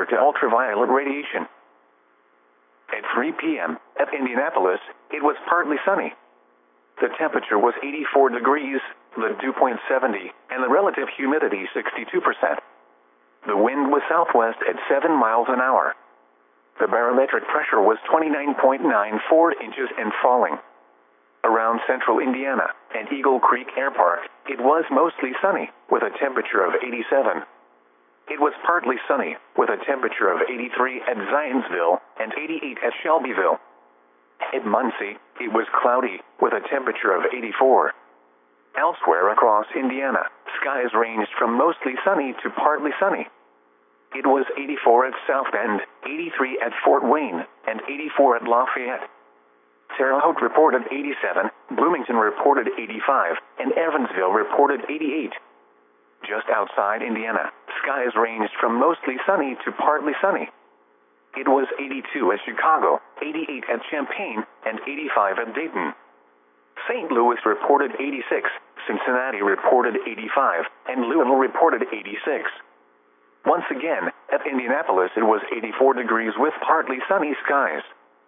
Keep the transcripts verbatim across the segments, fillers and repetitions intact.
exposure to ultraviolet radiation. At three p m at Indianapolis, it was partly sunny. The temperature was eighty-four degrees, the dew point seventy, and the relative humidity sixty-two percent. The wind was southwest at seven miles an hour. The barometric pressure was twenty-nine point nine four inches and falling. Around central Indiana and Eagle Creek Air Park, it was mostly sunny, with a temperature of eighty-seven. It was partly sunny, with a temperature of eighty-three at Zionsville and eighty-eight at Shelbyville. At Muncie, it was cloudy, with a temperature of eighty-four. Elsewhere across Indiana, skies ranged from mostly sunny to partly sunny. It was eighty-four at South Bend, eighty-three at Fort Wayne, and eighty-four at Lafayette. Terre Haute reported eighty-seven, Bloomington reported eighty-five, and Evansville reported eighty-eight. Just outside Indiana, skies ranged from mostly sunny to partly sunny. It was eighty-two at Chicago, eighty-eight at Champaign, and eighty-five at Dayton. Saint Louis reported eighty-six, Cincinnati reported eighty-five, and Louisville reported eighty-six. Once again, at Indianapolis it was eighty-four degrees with partly sunny skies.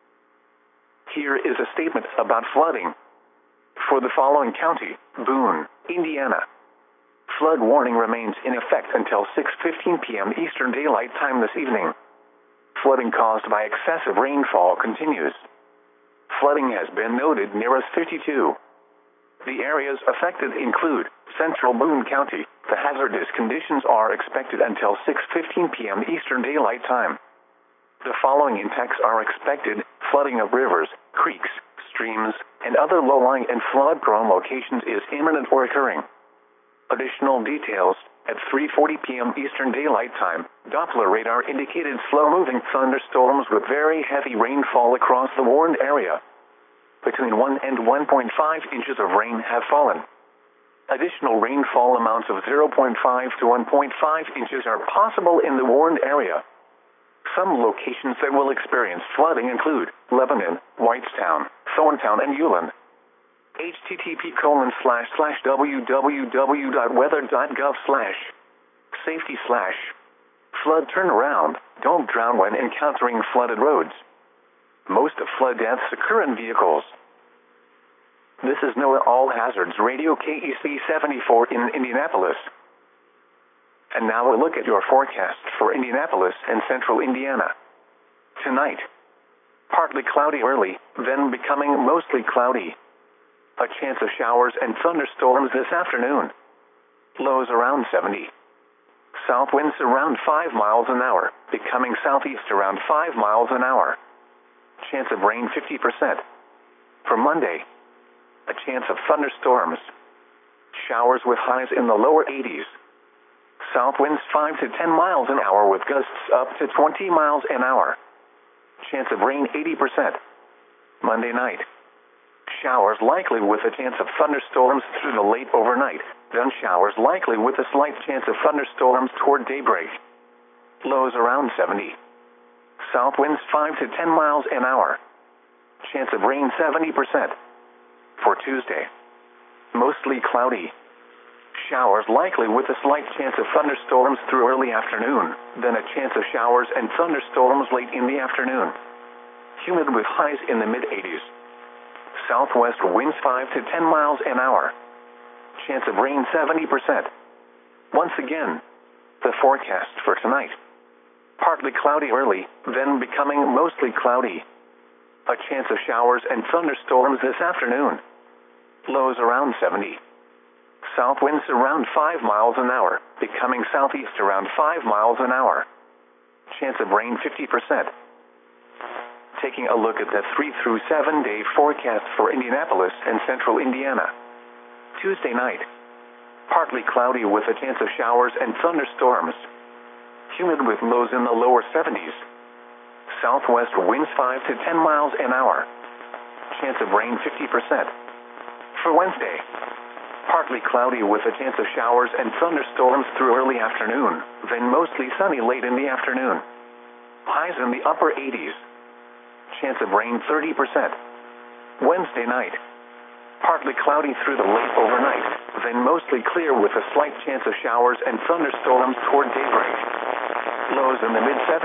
Here is a statement about flooding. For the following county, Boone, Indiana. Flood warning remains in effect until six fifteen p m Eastern Daylight Time this evening. Flooding caused by excessive rainfall continues. Flooding has been noted near us fifty-two. The areas affected include central Boone County. The hazardous conditions are expected until six fifteen p m Eastern Daylight Time. The following impacts are expected: flooding of rivers, creeks, streams, and other low-lying and flood-prone locations is imminent or occurring. Additional details: at three forty p m Eastern Daylight Time, Doppler radar indicated slow-moving thunderstorms with very heavy rainfall across the warned area. Between one and one point five inches of rain have fallen. Additional rainfall amounts of zero point five to one point five inches are possible in the warned area. Some locations that will experience flooding include Lebanon, Whitestown, Thorntown, and Ulen. http colon slash slash www.weather.gov slash safety slash flood turnaround. Don't drown when encountering flooded roads. Most of flood deaths occur in vehicles. This is NOAA All Hazards Radio K E C seventy-four in Indianapolis. And now a look at your forecast for Indianapolis and central Indiana. Tonight, partly cloudy early, then becoming mostly cloudy. A chance of showers and thunderstorms this afternoon. Lows around seventy. South winds around five miles an hour, becoming southeast around five miles an hour. Chance of rain fifty percent. For Monday, a chance of thunderstorms. Showers with highs in the lower eighties. South winds five to ten miles an hour with gusts up to twenty miles an hour. Chance of rain eighty percent. Monday night. Showers likely with a chance of thunderstorms through the late overnight, then showers likely with a slight chance of thunderstorms toward daybreak. Lows around seventy. South winds five to ten miles an hour. Chance of rain seventy percent. For Tuesday, mostly cloudy. Showers likely with a slight chance of thunderstorms through early afternoon, then a chance of showers and thunderstorms late in the afternoon. Humid with highs in the mid eighties. Southwest winds five to ten miles an hour. Chance of rain seventy percent. Once again, the forecast for tonight. Partly cloudy early, then becoming mostly cloudy. A chance of showers and thunderstorms this afternoon. Lows around seventy. South winds around five miles an hour, becoming southeast around five miles an hour. Chance of rain fifty percent. Taking a look at the three through seven day forecast for Indianapolis and central Indiana. Tuesday night, partly cloudy with a chance of showers and thunderstorms. Humid with lows in the lower seventies. Southwest winds five to ten miles an hour. Chance of rain fifty percent. For Wednesday, partly cloudy with a chance of showers and thunderstorms through early afternoon, then mostly sunny late in the afternoon. Highs in the upper eighties. Chance of rain thirty percent. Wednesday night, partly cloudy through the late overnight, then mostly clear with a slight chance of showers and thunderstorms toward daybreak. Lows in the mid seventies.